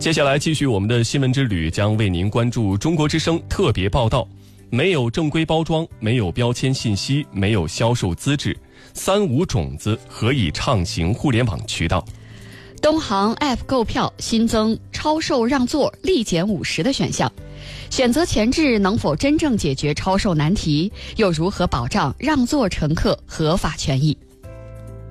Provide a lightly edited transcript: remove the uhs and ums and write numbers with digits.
接下来继续我们的新闻之旅，将为您关注中国之声特别报道。没有正规包装，没有标签信息，没有销售资质，3无种子何以畅行互联网渠道？ 东航 App 购票新增超售让座立减50的选项，选择前置能否真正解决超售难题？又如何保障让座乘客合法权益？